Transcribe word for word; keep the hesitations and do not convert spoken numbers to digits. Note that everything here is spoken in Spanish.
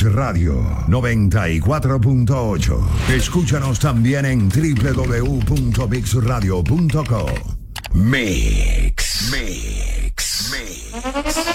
Radio noventa y cuatro punto ocho. Escúchanos también en doble u doble u doble u punto mix radio punto com. Mix. Mix. Mix.